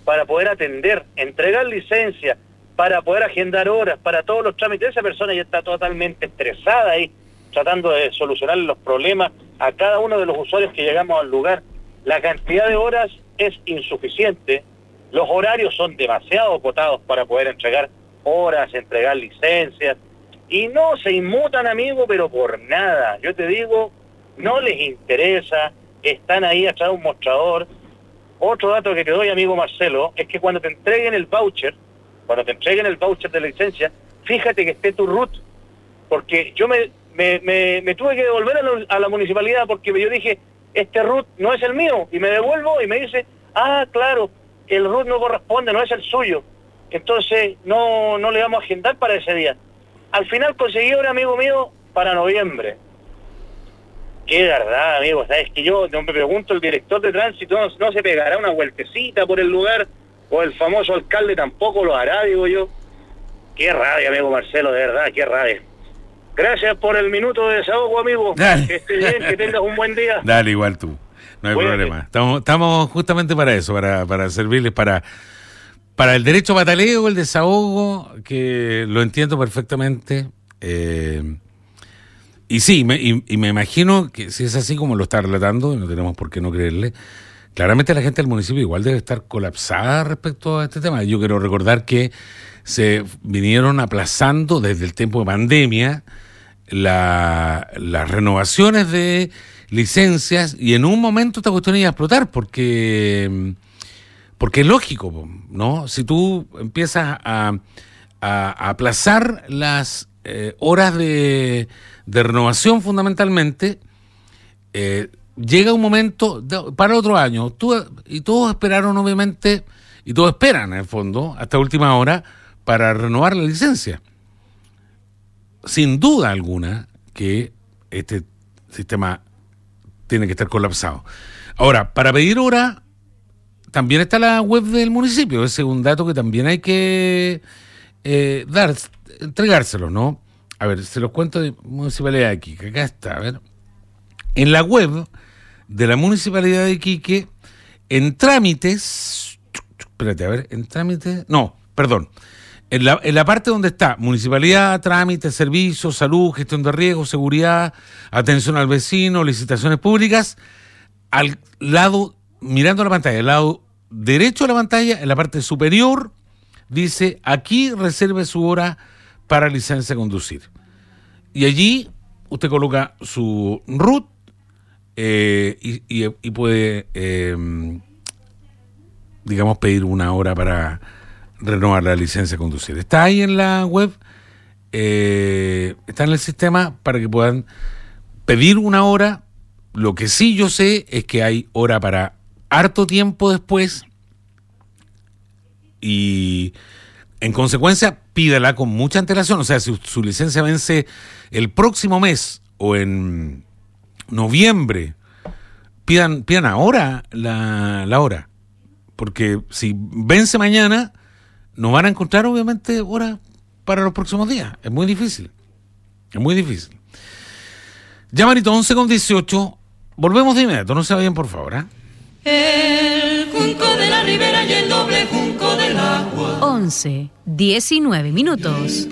para poder atender, entregar licencias, para poder agendar horas, para todos los trámites. Esa persona ya está totalmente estresada ahí, tratando de solucionar los problemas a cada uno de los usuarios que llegamos al lugar. La cantidad de horas es insuficiente, los horarios son demasiado acotados para poder entregar horas, entregar licencias, y no se inmutan, amigo, pero por nada. Yo te digo, no les interesa, están ahí atrás de un mostrador. Otro dato que te doy, amigo Marcelo, es que cuando te entreguen el voucher de la licencia, fíjate que esté tu RUT, porque yo me tuve que devolver a la municipalidad porque yo dije, este RUT no es el mío, y me devuelvo y me dice, claro, el RUT no corresponde, no es el suyo, entonces no le vamos a agendar para ese día. Al final conseguí un amigo mío para noviembre. Qué verdad, amigo, sabes que yo me pregunto, el director de tránsito no se pegará una vueltecita por el lugar, o el famoso alcalde tampoco lo hará, digo yo. Qué rabia, amigo Marcelo, de verdad, qué rabia. Gracias por el minuto de desahogo, amigo. Dale. Que estés bien, que tengas un buen día. Dale, igual tú. No hay problema. Estamos justamente para eso, para servirles, para el derecho a pataleo, el desahogo, que lo entiendo perfectamente. Y sí, me imagino que si es así como lo está relatando, y no tenemos por qué no creerle, claramente la gente del municipio igual debe estar colapsada respecto a este tema. Yo quiero recordar que se vinieron aplazando desde el tiempo de pandemia las renovaciones de licencias, y en un momento esta cuestión iba a explotar porque es lógico, ¿no? Si tú empiezas a aplazar las horas de renovación fundamentalmente, llega un momento para otro año, y todos esperaron obviamente, y todos esperan en el fondo hasta última hora para renovar la licencia. Sin duda alguna que este sistema tiene que estar colapsado. Ahora, para pedir hora también está la web del municipio. Ese es un dato que también hay que entregárselo, ¿no? A ver, se los cuento de Municipalidad de Iquique. Acá está, a ver. En la web de la Municipalidad de Iquique, en trámites... Espérate, a ver, en trámites... No, perdón. En la parte donde está Municipalidad, trámites, servicios, salud, gestión de riesgo, seguridad, atención al vecino, licitaciones públicas, al lado, mirando la pantalla, al lado derecho de la pantalla, en la parte superior, dice, aquí reserve su hora para licencia de conducir. Y allí usted coloca su RUT y puede, digamos, pedir una hora para renovar la licencia de conducir. Está ahí en la web, está en el sistema para que puedan pedir una hora. Lo que sí yo sé es que hay hora para harto tiempo después, y en consecuencia pídala con mucha antelación. O sea, si su licencia vence el próximo mes o en noviembre, pidan ahora la hora, porque si vence mañana no van a encontrar obviamente hora para los próximos días. Es muy difícil. Ya, Marito, 11:18. Volvemos de inmediato, no se vayan por favor, ¿eh? El junco de la ribera y el doble junco del agua. 11:19.